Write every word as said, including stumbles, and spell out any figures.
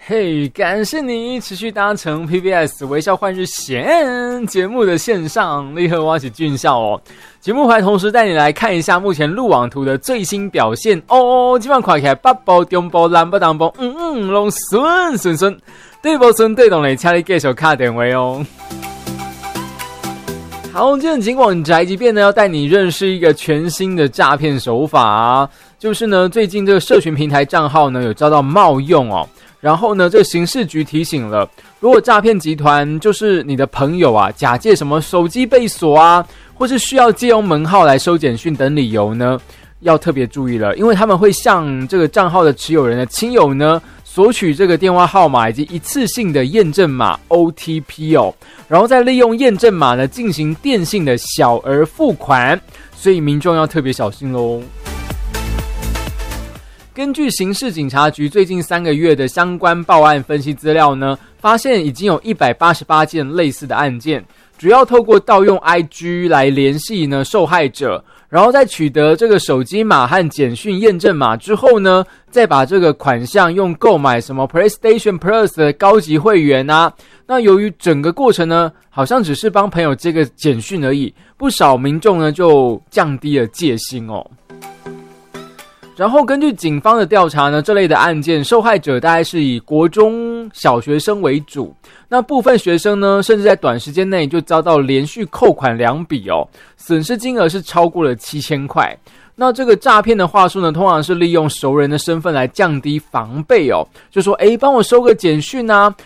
嘿、hey, 感谢你持续搭乘 P B S 微笑换日线节目的线上，你好，我是俊孝哦。节目还同时带你来看一下目前路网图的最新表现哦。今晚看起来北部、中部、南部、东部，嗯嗯，拢顺顺顺。对不顺对动嘞，请你继续卡电话哦。好，今天尽管宅急便呢要带你认识一个全新的诈骗手法啊，就是呢最近这个社群平台账号呢有遭到冒用哦。然后呢，这个刑事局提醒了，如果诈骗集团就是你的朋友啊，假借什么手机被锁啊，或是需要借用门号来收简讯等理由呢，要特别注意了，因为他们会向这个账号的持有人的亲友呢索取这个电话号码以及一次性的验证码 O T P 哦，然后再利用验证码呢进行电信的小额付款，所以民众要特别小心咯。根据刑事警察局最近三个月的相关报案分析资料呢，发现已经有一百八十八件类似的案件，主要透过盗用 I G 来联系呢受害者，然后在取得这个手机码和简讯验证码之后呢，再把这个款项用购买什么 PlayStation Plus 的高级会员啊，那由于整个过程呢，好像只是帮朋友接个简讯而已，不少民众呢就降低了戒心哦。然后根据警方的调查呢，这类的案件受害者大概是以国中小学生为主，那部分学生呢甚至在短时间内就遭到连续扣款两笔哦，损失金额是超过了七千块。那这个诈骗的话术呢，通常是利用熟人的身份来降低防备哦，就说诶帮我收个简讯啊，